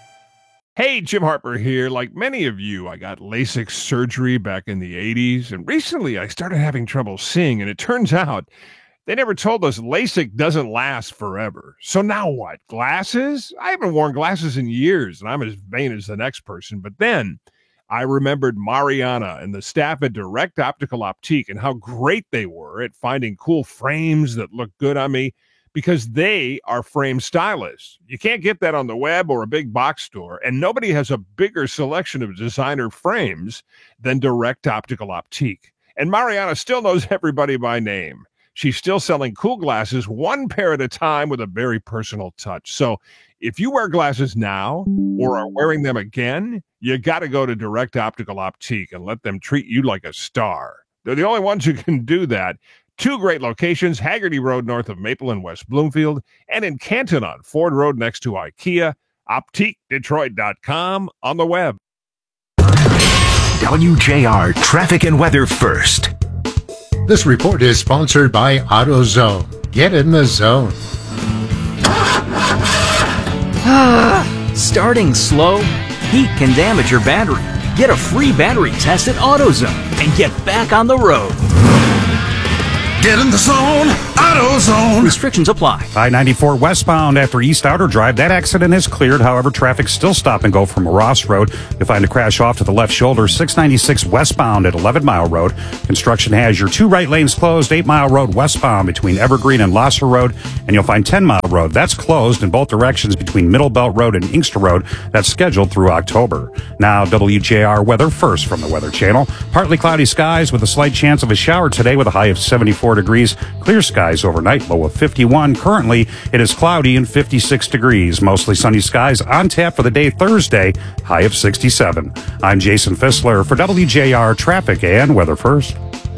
Hey, Jim Harper here. Like many of you, I got LASIK surgery back in the eighties, and recently I started having trouble seeing, and it turns out they never told us LASIK doesn't last forever. So now what? Glasses? I haven't worn glasses in years, and I'm as vain as the next person. But then I remembered Mariana and the staff at Direct Optical Optique and how great they were at finding cool frames that look good on me, because they are frame stylists. You can't get that on the web or a big box store, and nobody has a bigger selection of designer frames than Direct Optical Optique. And Mariana still knows everybody by name. She's still selling cool glasses one pair at a time with a very personal touch. So if you wear glasses now or are wearing them again, you got to go to Direct Optical Optique and let them treat you like a star. They're the only ones who can do that. Two great locations, Haggerty Road north of Maple and West Bloomfield, and in Canton on Ford Road next to IKEA, optique detroit dot com on the web. W J R traffic and weather first. This report is sponsored by AutoZone. Get in the zone. Starting slow? Heat can damage your battery. Get a free battery test at AutoZone and get back on the road. Get in the zone, AutoZone. Restrictions apply. I ninety-four westbound after East Outer Drive. That accident is cleared. However, traffic still stop and go from Ross Road. You'll find a crash off to the left shoulder. six ninety-six westbound at eleven Mile Road. Construction has your two right lanes closed. eight Mile Road westbound between Evergreen and Losser Road. And you'll find ten Mile Road. That's closed in both directions between Middle Belt Road and Inkster Road. That's scheduled through October. Now, W J R weather first from the Weather Channel. Partly cloudy skies with a slight chance of a shower today with a high of seventy-four degrees. Clear skies overnight, low of fifty-one. Currently, it is cloudy and fifty-six degrees. Mostly sunny skies on tap for the day Thursday, high of sixty-seven. I'm Jason Fissler for W J R Traffic and Weather First.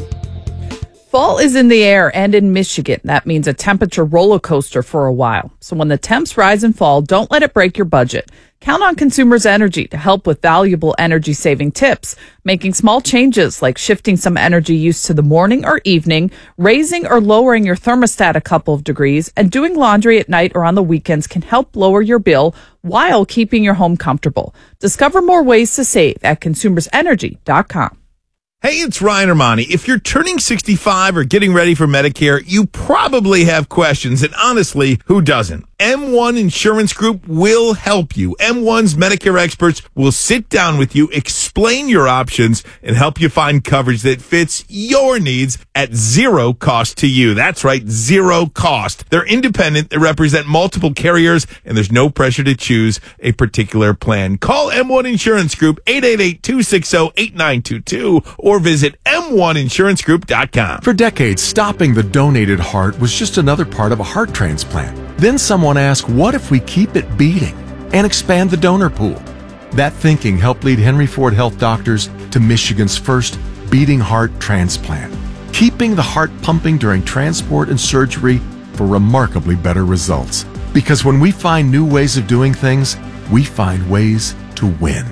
Fall is in the air and in Michigan. That means a temperature roller coaster for a while. So when the temps rise and fall, don't let it break your budget. Count on Consumers Energy to help with valuable energy-saving tips, making small changes like shifting some energy use to the morning or evening, raising or lowering your thermostat a couple of degrees, and doing laundry at night or on the weekends can help lower your bill while keeping your home comfortable. Discover more ways to save at consumers energy dot com. Hey, it's Ryan Armani. If you're turning sixty-five or getting ready for Medicare, you probably have questions, and honestly, who doesn't? M one Insurance Group will help you. M one's Medicare experts will sit down with you, explain your options, and help you find coverage that fits your needs at zero cost to you. That's right, zero cost. They're independent, they represent multiple carriers, and there's no pressure to choose a particular plan. Call M one Insurance Group, eight eight eight, two six zero, eight nine two two, or visit m one insurance group dot com. For decades, stopping the donated heart was just another part of a heart transplant. Then someone asked, what if we keep it beating and expand the donor pool? That thinking helped lead Henry Ford Health doctors to Michigan's first beating heart transplant, keeping the heart pumping during transport and surgery for remarkably better results. Because when we find new ways of doing things, we find ways to win.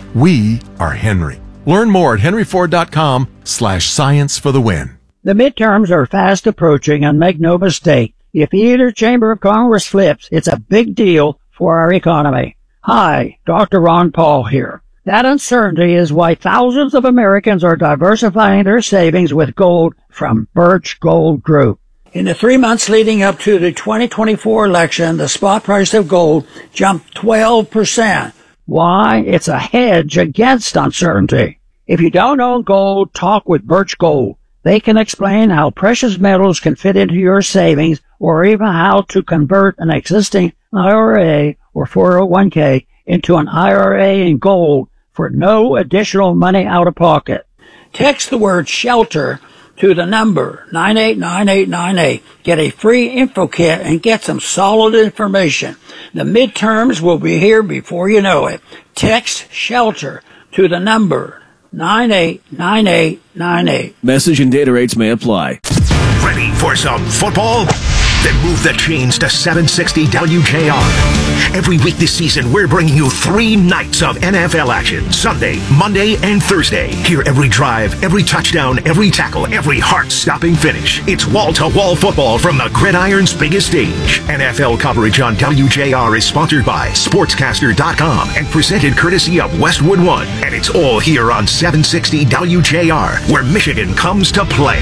We are Henry. Learn more at henry ford dot com slash science for the win. The midterms are fast approaching, and make no mistake, if either chamber of Congress flips, it's a big deal for our economy. Hi, Doctor Ron Paul here. That uncertainty is why thousands of Americans are diversifying their savings with gold from Birch Gold Group. In the three months leading up to the twenty twenty-four election, the spot price of gold jumped twelve percent. Why? It's a hedge against uncertainty. If you don't own gold, talk with Birch Gold. They can explain how precious metals can fit into your savings, or even how to convert an existing I R A or four oh one k into an I R A in gold for no additional money out of pocket. Text the word SHELTER to the number nine eight nine eight nine eight. Get a free info kit and get some solid information. The midterms will be here before you know it. Text SHELTER to the number nine eight nine eight nine eight. Message and data rates may apply. Ready for some football? Then move the chains to seven sixty W J R. Every week this season, we're bringing you three nights of N F L action. Sunday, Monday, and Thursday. Hear every drive, every touchdown, every tackle, every heart-stopping finish. It's wall-to-wall football from the gridiron's biggest stage. N F L coverage on W J R is sponsored by sportscaster dot com and presented courtesy of Westwood One. And it's all here on seven sixty W J R, where Michigan comes to play.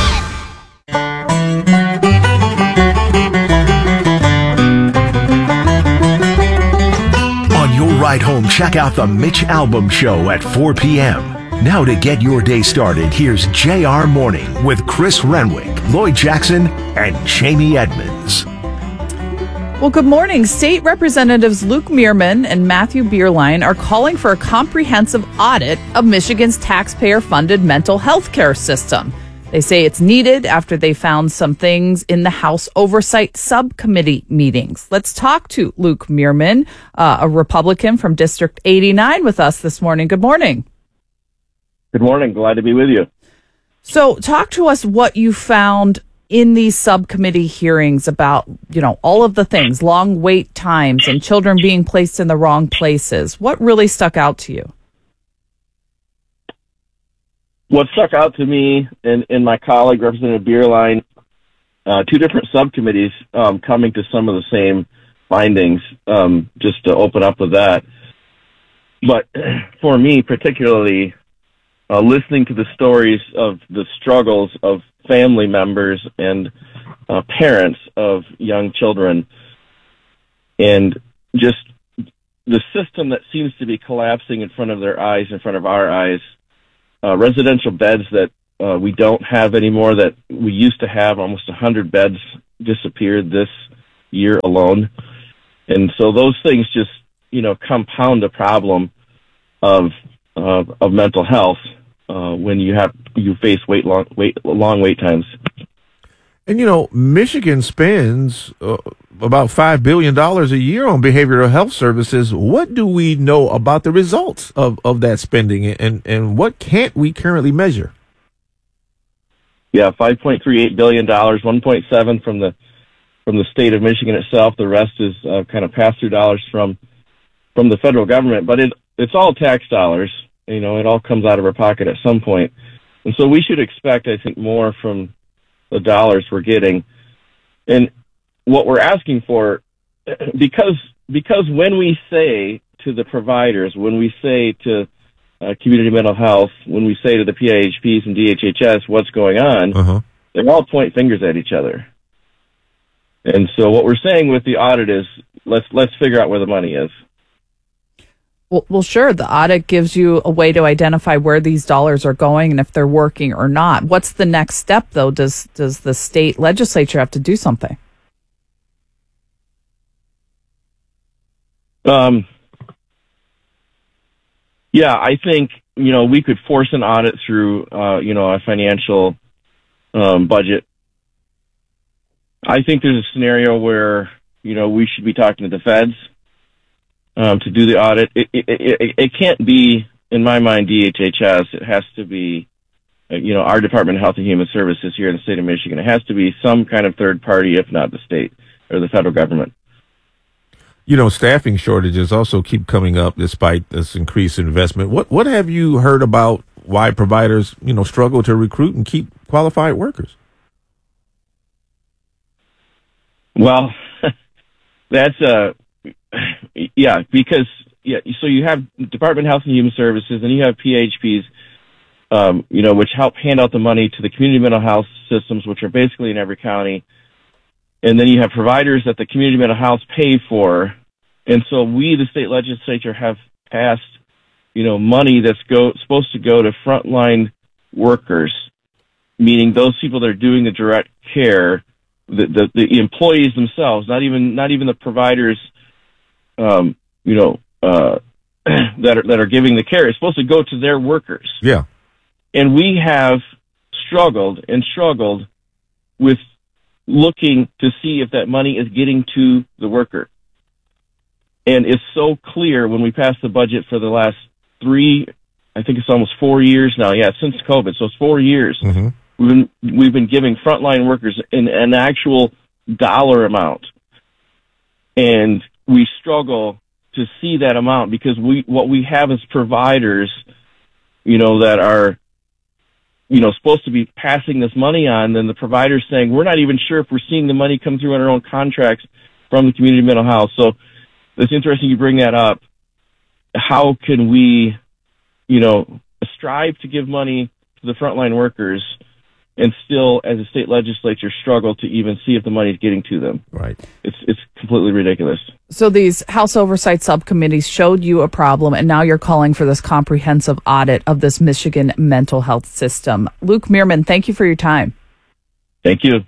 Ride home, check out the Mitch Albom Show at four p.m. Now to get your day started, here's J R Morning with Chris Renwick, Lloyd Jackson, and Jamie Edmonds. Well, good morning. State Representatives Luke Meerman and Matthew Bierlein are calling for a comprehensive audit of Michigan's taxpayer-funded mental health care system. They say it's needed after they found some things in the House Oversight Subcommittee meetings. Let's talk to Luke Meerman, uh, a Republican from District eighty-nine, with us this morning. Good morning. Good morning. Glad to be with you. So talk to us what you found in these subcommittee hearings about, you know, all of the things, long wait times and children being placed in the wrong places. What really stuck out to you? what stuck out to me and, and my colleague, Representative Bierlein, uh, two different subcommittees um, coming to some of the same findings, um, just to open up with that. But for me, particularly, uh, listening to the stories of the struggles of family members and uh, parents of young children, and just the system that seems to be collapsing in front of their eyes, in front of our eyes, uh, residential beds that uh, we don't have anymore, that we used to have, almost one hundred beds disappeared this year alone. And so those things just, you know, compound the problem of uh, of mental health uh, when you have you face wait long wait long wait times. And you know, Michigan spends uh, about five billion dollars a year on behavioral health services. What do we know about the results of, of that spending, and and what can't we currently measure? Yeah, five point three eight billion dollars, one point seven from the from the state of Michigan itself. The rest is uh, kind of pass-through dollars from from the federal government, but it it's all tax dollars. You know, it all comes out of our pocket at some point, and so we should expect, I think, more from the dollars we're getting. And what we're asking for, because because when we say to the providers, when we say to uh, community mental health, when we say to the P I H Ps and D H H S what's going on, uh-huh. they all point fingers at each other. And so what we're saying with the audit is, let's let's figure out where the money is. Well, well, sure. The audit gives you a way to identify where these dollars are going and if they're working or not. What's the next step, though? Does does the state legislature have to do something? Um. Yeah, I think, you know, we could force an audit through, uh, you know, a financial um, budget. I think there's a scenario where, you know, we should be talking to the feds um, to do the audit. It, it, it, it can't be, in my mind, D H H S. It has to be, uh, you know, our Department of Health and Human Services here in the state of Michigan. It has to be some kind of third party, if not the state or the federal government. You know, staffing shortages also keep coming up despite this increased investment. What what have you heard about why providers, you know, struggle to recruit and keep qualified workers? Well, that's uh, yeah, because yeah, so you have Department of Health and Human Services, and you have P H Ps, um, you know, which help hand out the money to the community mental health systems, which are basically in every county. And then you have providers that the community mental health pay for. And so we, the state legislature, have passed, you know, money that's go, supposed to go to frontline workers, meaning those people that are doing the direct care, the, the, the employees themselves, not even, not even the providers, um, you know, uh, that are, that are giving the care. It's supposed to go to their workers. Yeah. And we have struggled and struggled with looking to see if that money is getting to the worker. And it's so clear when we passed the budget for the last three, I think it's almost four years now. Yeah, since COVID. So it's four years. Mm-hmm. We've been, we've been giving frontline workers an, an actual dollar amount. And we struggle to see that amount because we, what we have is providers, you know, that are, you know, supposed to be passing this money on, then the provider's saying, we're not even sure if we're seeing the money come through on our own contracts from the community mental health. So it's interesting you bring that up. How can we, you know, strive to give money to the frontline workers and still, as a state legislature, struggle to even see if the money is getting to them? Right. It's it's completely ridiculous. So these House Oversight Subcommittees showed you a problem, and now you're calling for this comprehensive audit of this Michigan mental health system. Luke Meerman, thank you for your time. Thank you.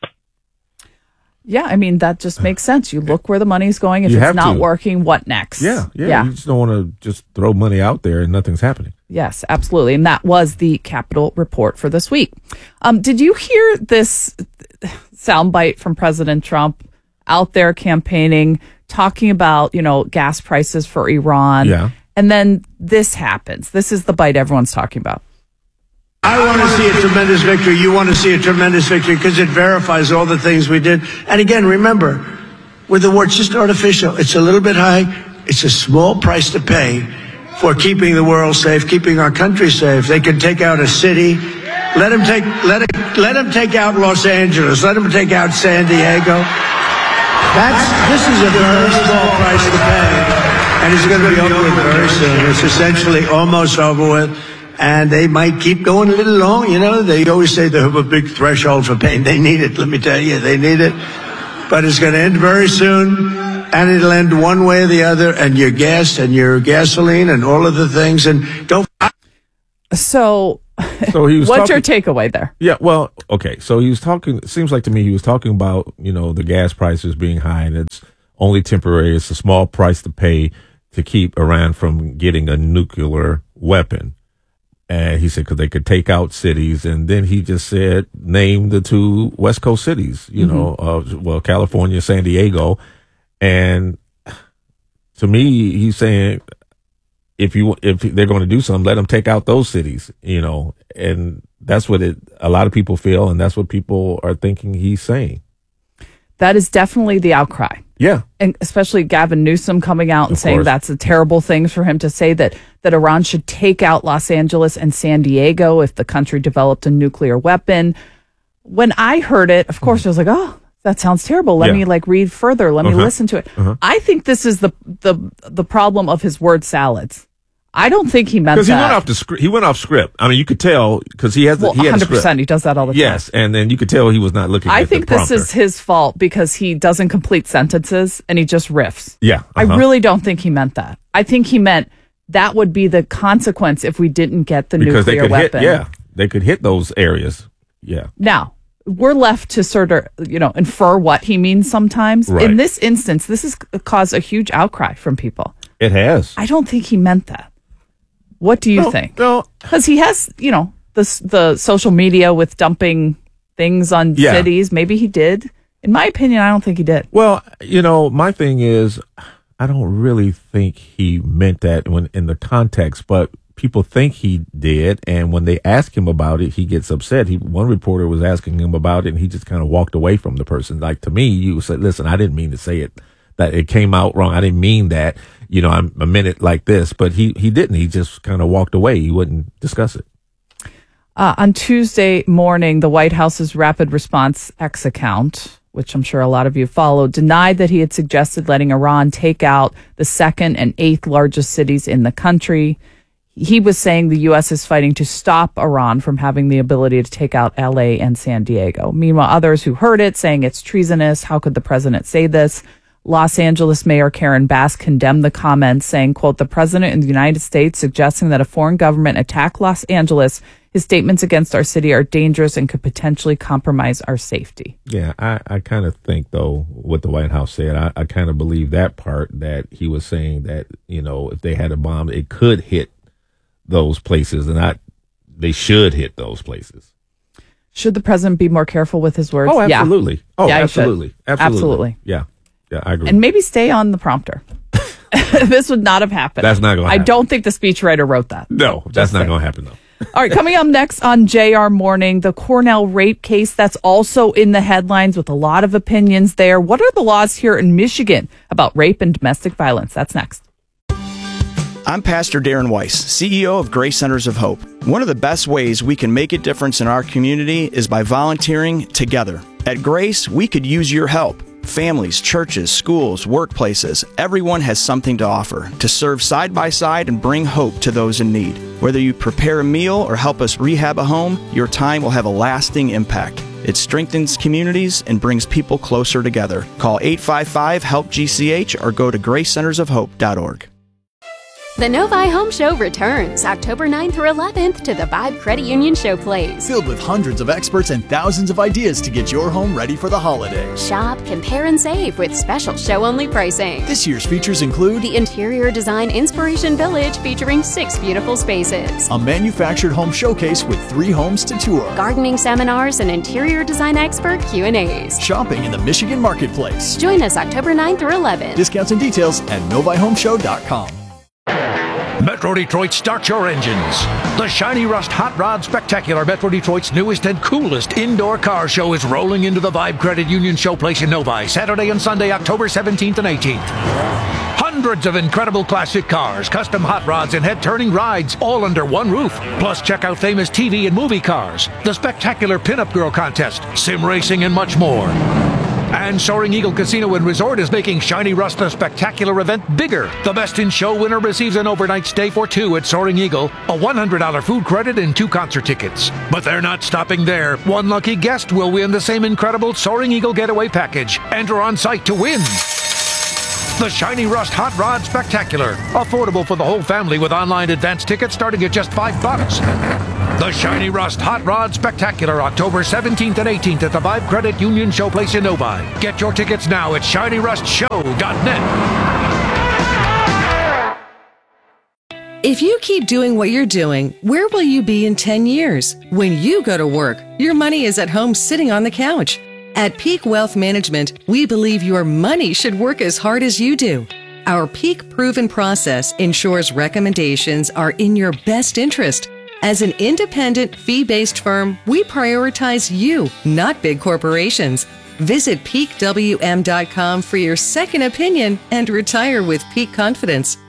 Yeah, I mean, that just makes sense. You look where the money's going. If You it's have not to. working, what next? Yeah, yeah. Yeah. You just don't want to just throw money out there and nothing's happening. Yes, absolutely. And that was the Capitol report for this week. Um, did you hear this soundbite from President Trump out there campaigning, talking about, you know, gas prices for Iran? Yeah. And then this happens. This is the bite everyone's talking about. I want to see a tremendous victory. You want to see a tremendous victory because it verifies all the things we did. And again, remember, with the war, it's just artificial. It's a little bit high. It's a small price to pay for keeping the world safe, keeping our country safe. They can take out a city. Let them take let it let them take out Los Angeles. Let them take out San Diego. That's this is a very small price to pay, and it's going to be over with very soon. It's essentially almost over with, and they might keep going a little long. You know, they always say they have a big threshold for pain. They need it. Let me tell you, they need it. But it's going to end very soon, and it'll end one way or the other. And your gas and your gasoline and all of the things. And don't. So. So he was What's talking, your takeaway there? Yeah, well, okay. So he was talking, it seems like to me he was talking about, you know, the gas prices being high and it's only temporary. It's a small price to pay to keep Iran from getting a nuclear weapon. And he said, because they could take out cities. And then he just said, name the two West Coast cities, you mm-hmm. know, uh, well, California, San Diego. And to me, he's saying, if you if they're going to do something, let them take out those cities, you know, and that's what it. A lot of people feel, and that's what people are thinking he's saying. That is definitely the outcry. Yeah, and especially Gavin Newsom coming out and of saying course. That's a terrible thing for him to say that that Iran should take out Los Angeles and San Diego if the country developed a nuclear weapon. When I heard it, of course, I was like, oh. That sounds terrible. Let yeah. me like read further. Let uh-huh. me listen to it. Uh-huh. I think this is the the the problem of his word salads. I don't think he meant that. Because he went off the script. He went off script. I mean, you could tell because he has. The, well, he had one hundred percent. a script. He does that all the time. Yes, and then you could tell he was not looking. I at think the this is his fault because he doesn't complete sentences and he just riffs. Yeah, uh-huh. I really don't think he meant that. I think he meant that would be the consequence if we didn't get the because nuclear they could weapon. hit. Yeah, they could hit those areas. Yeah. Now. We're left to sort of, you know, infer what he means sometimes. Right. In this instance, this has caused a huge outcry from people. It has. I don't think he meant that. What do you no, think? No. Because he has, you know, the, the social media with dumping things on yeah. cities. Maybe he did. In my opinion, I don't think he did. Well, you know, my thing is, I don't really think he meant that when in the context, but people think he did, and when they ask him about it, he gets upset. He one reporter was asking him about it, and he just kind of walked away from the person. Like to me, you said, "Listen, I didn't mean to say it. That it came out wrong. I didn't mean that. You know, I'm, I meant it like this." But he he didn't. He just kind of walked away. He wouldn't discuss it. Uh, on Tuesday morning, the White House's Rapid Response X account, which I'm sure a lot of you followed, denied that he had suggested letting Iran take out the second and eighth largest cities in the country. He was saying the U S is fighting to stop Iran from having the ability to take out L A and San Diego. Meanwhile, others who heard it saying it's treasonous. How could the president say this? Los Angeles Mayor Karen Bass condemned the comments, saying, quote, the president in the United States suggesting that a foreign government attack Los Angeles. His statements against our city are dangerous and could potentially compromise our safety. Yeah, I, I kind of think, though, what the White House said, I, I kind of believe that part, that he was saying that, you know, if they had a bomb, it could hit those places, and not they should hit those places. Should the president be more careful with his words? Oh, absolutely. Yeah. Oh, yeah, absolutely. absolutely. Absolutely. Yeah. Yeah, I agree. And maybe stay on the prompter. This would not have happened. That's not going to happen. I don't think the speechwriter wrote that. No, that's Just not saying. going to happen, though. All right, coming up next on J R Morning, the Cornell rape case that's also in the headlines with a lot of opinions there. What are the laws here in Michigan about rape and domestic violence? That's next. I'm Pastor Darren Weiss, C E O of Grace Centers of Hope. One of the best ways we can make a difference in our community is by volunteering together. At Grace, we could use your help. Families, churches, schools, workplaces, everyone has something to offer to serve side by side and bring hope to those in need. Whether you prepare a meal or help us rehab a home, your time will have a lasting impact. It strengthens communities and brings people closer together. Call eight five five, HELP G C H or go to grace centers of hope dot org. The Novi Home Show returns October ninth through eleventh to the Vibe Credit Union Showplace. Filled with hundreds of experts and thousands of ideas to get your home ready for the holidays. Shop, compare, and save with special show-only pricing. This year's features include the Interior Design Inspiration Village featuring six beautiful spaces. A manufactured home showcase with three homes to tour. Gardening seminars and interior design expert Q and A's. Shopping in the Michigan Marketplace. Join us October ninth through eleventh. Discounts and details at novi home show dot com. Metro Detroit, start your engines. The Shiny Rust Hot Rod Spectacular, Metro Detroit's newest and coolest indoor car show, is rolling into the Vibe Credit Union Showplace in Novi, Saturday and Sunday, October seventeenth and eighteenth. Hundreds of incredible classic cars, custom hot rods, and head-turning rides, all under one roof. Plus, check out famous T V and movie cars, the spectacular Pinup Girl Contest, sim racing, and much more. And Soaring Eagle Casino and Resort is making Shiny Rust the spectacular event bigger. The Best in Show winner receives an overnight stay for two at Soaring Eagle, a one hundred dollars food credit, and two concert tickets. But they're not stopping there. One lucky guest will win the same incredible Soaring Eagle Getaway Package. Enter on site to win. The Shiny Rust Hot Rod Spectacular. Affordable for the whole family with online advance tickets starting at just five bucks. The Shiny Rust Hot Rod Spectacular, October seventeenth and eighteenth at the Vibe Credit Union Showplace in Novi. Get your tickets now at shiny rust show dot net. If you keep doing what you're doing, where will you be in ten years? When you go to work, your money is at home sitting on the couch. At Peak Wealth Management, we believe your money should work as hard as you do. Our Peak Proven process ensures recommendations are in your best interest. As an independent, fee-based firm, we prioritize you, not big corporations. Visit peak w m dot com for your second opinion and retire with peak confidence.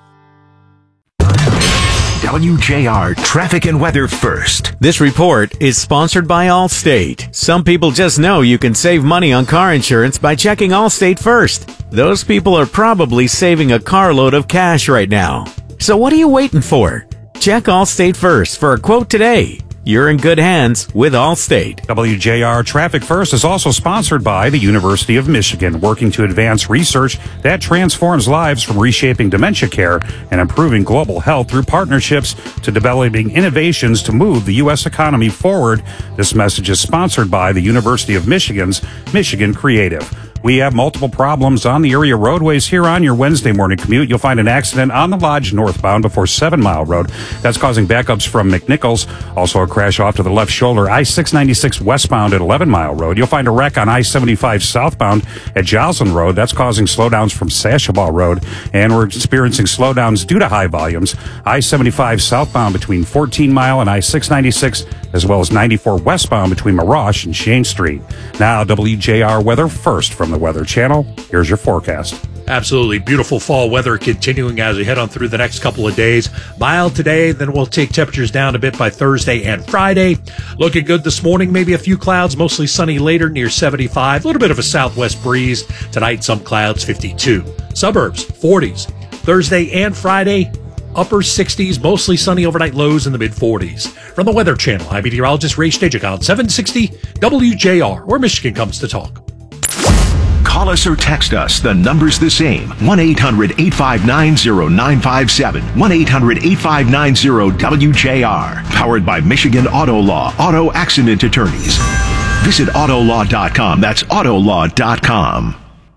W J R Traffic and Weather First. This report is sponsored by Allstate. Some people just know you can save money on car insurance by checking Allstate first. Those people are probably saving a carload of cash right now. So what are you waiting for? Check Allstate first for a quote today. You're in good hands with Allstate. W J R Traffic First is also sponsored by the University of Michigan, working to advance research that transforms lives from reshaping dementia care and improving global health through partnerships to developing innovations to move the U S economy forward. This message is sponsored by the University of Michigan's Michigan Creative. We have multiple problems on the area roadways here on your Wednesday morning commute. You'll find an accident on the Lodge northbound before Seven Mile Road. That's causing backups from McNichols. Also a crash off to the left shoulder, I six ninety-six westbound at Eleven Mile Road. You'll find a wreck on I seventy-five southbound at Joslin Road. That's causing slowdowns from Sashabaw Road. And we're experiencing slowdowns due to high volumes. I seventy-five southbound between fourteen Mile and I six ninety-six, as well as ninety-four westbound between Marosh and Shane Street. Now, W J R Weather First from the Weather Channel. Here's your forecast. Absolutely beautiful fall weather continuing as we head on through the next couple of days. Mild today, then we'll take temperatures down a bit by Thursday and Friday. Looking good this morning, maybe a few clouds, mostly sunny later near seventy-five. A little bit of a southwest breeze. Tonight, some clouds, fifty-two. Suburbs, forties. Thursday and Friday, upper sixties, mostly sunny overnight lows in the mid-forties. From the Weather Channel, I'm meteorologist Ray Stejik on seven sixty W J R, where Michigan comes to talk. Call us or text us. The number's the same. one eight hundred eight five nine zero nine five seven. one eight hundred eight five nine zero W J R. Powered by Michigan Auto Law, Auto Accident Attorneys. Visit auto law dot com. That's auto law dot com.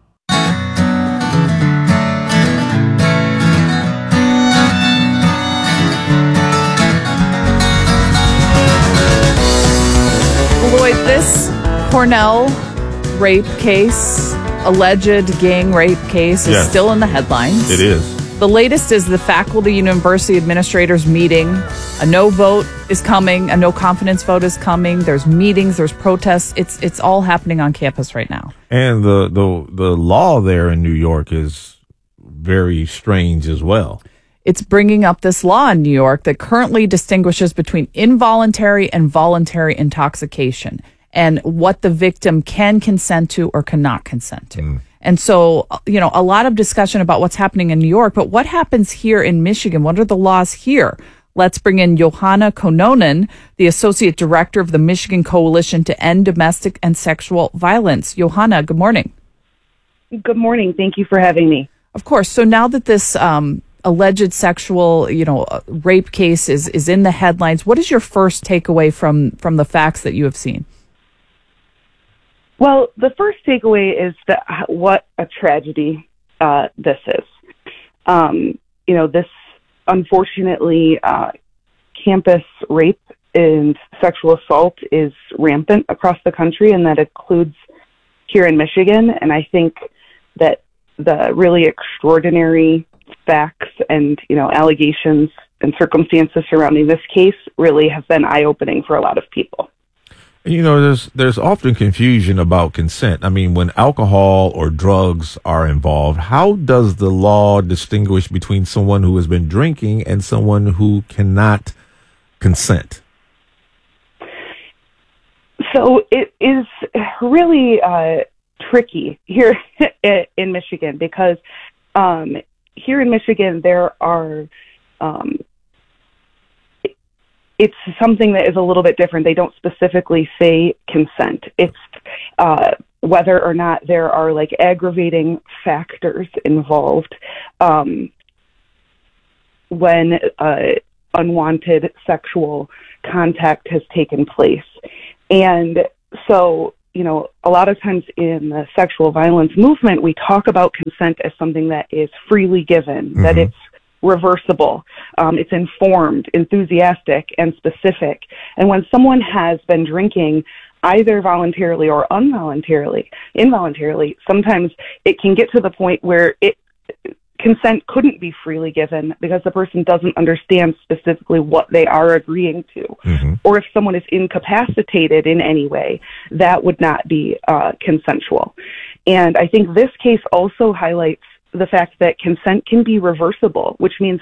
Lloyd, this Cornell rape case, alleged gang rape case, is Yes. still in the headlines. It is. The latest is the faculty university administrators meeting. A no vote is coming. A no confidence vote is coming. There's meetings. There's protests. It's it's all happening on campus right now. And the, the, the law there in New York is very strange as well. It's bringing up this law in New York that currently distinguishes between involuntary and voluntary intoxication and what the victim can consent to or cannot consent to. Mm. And so, you know, a lot of discussion about what's happening in New York, but what happens here in Michigan? What are the laws here? Let's bring in Johanna Kononen, the Associate Director of the Michigan Coalition to End Domestic and Sexual Violence. Johanna, good morning. Good morning. Thank you for having me. Of course. So now that this um, alleged sexual, you know, rape case is, is in the headlines, what is your first takeaway from, from the facts that you have seen? Well, the first takeaway is that what a tragedy uh, this is. Um, you know, this, unfortunately, uh, campus rape and sexual assault is rampant across the country, and that includes here in Michigan. And I think that the really extraordinary facts and, you know, allegations and circumstances surrounding this case really have been eye-opening for a lot of people. You know, there's there's often confusion about consent. I mean, when alcohol or drugs are involved, how does the law distinguish between someone who has been drinking and someone who cannot consent? So it is really uh, tricky here in Michigan because um, here in Michigan there are um, it's something that is a little bit different. They don't specifically say consent. It's uh, whether or not there are like aggravating factors involved um, when uh, unwanted sexual contact has taken place. And so, you know, a lot of times in the sexual violence movement, we talk about consent as something that is freely given, mm-hmm. that it's reversible, um, it's informed, enthusiastic, and specific. And when someone has been drinking either voluntarily or involuntarily, involuntarily, sometimes it can get to the point where it consent couldn't be freely given because the person doesn't understand specifically what they are agreeing to. Mm-hmm. Or if someone is incapacitated in any way, that would not be uh, consensual. And I think this case also highlights the fact that consent can be reversible, which means